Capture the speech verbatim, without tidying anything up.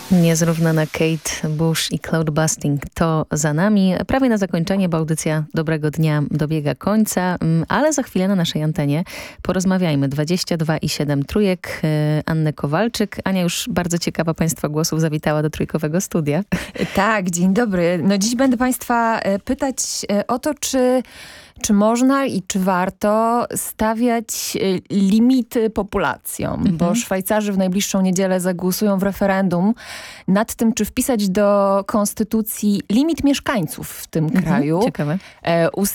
Niezrównana Kate Bush i Cloudbusting to za nami. Prawie na zakończenie, bo audycja Dobrego Dnia dobiega końca, ale za chwilę na naszej antenie porozmawiajmy. dwadzieścia dwa i siedem trójek, Anny Kowalczyk. Ania już bardzo ciekawa Państwa głosów zawitała do trójkowego studia. Tak, dzień dobry. No dziś będę Państwa pytać o to, czy Czy można i czy warto stawiać limity populacjom? Mhm. Bo Szwajcarzy w najbliższą niedzielę zagłosują w referendum nad tym, czy wpisać do konstytucji limit mieszkańców w tym mhm, kraju. Ciekawe.